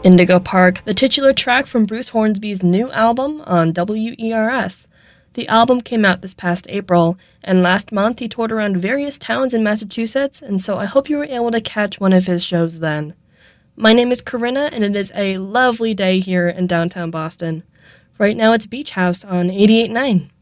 Indigo Park, the titular track from Bruce Hornsby's new album on WERS. The album came out this past April, and last month he toured around various towns in Massachusetts, and so I hope you were able to catch one of his shows then. My name is Corinna, and it is a lovely day here in downtown Boston. Right now it's Beach House on 88.9.